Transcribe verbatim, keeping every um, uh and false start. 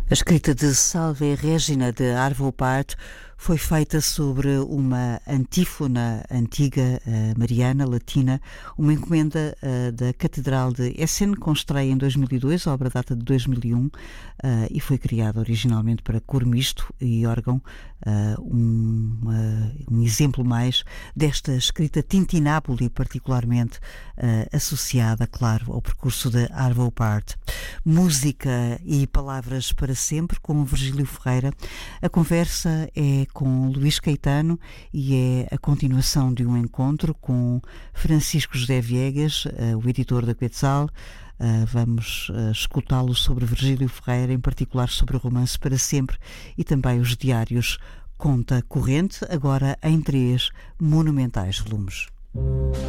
A escrita de Salve Regina de Arvo Pärt foi feita sobre uma antífona antiga uh, mariana, latina, uma encomenda uh, da Catedral de Essen, com estreia em dois mil e dois, a obra data de dois mil e um, uh, e foi criada originalmente para coro misto e órgão, uh, um, uh, um exemplo mais desta escrita tintinábuli, particularmente uh, associada, claro, ao percurso de Arvo Pärt. Música e palavras para sempre, com Virgílio Ferreira. A conversa é com Luís Caetano e é a continuação de um encontro com Francisco José Viegas, uh, o editor da Quetzal. Uh, vamos uh, escutá-lo sobre Virgílio Ferreira, em particular sobre o romance Para Sempre e também os diários Conta Corrente, agora em três monumentais volumes.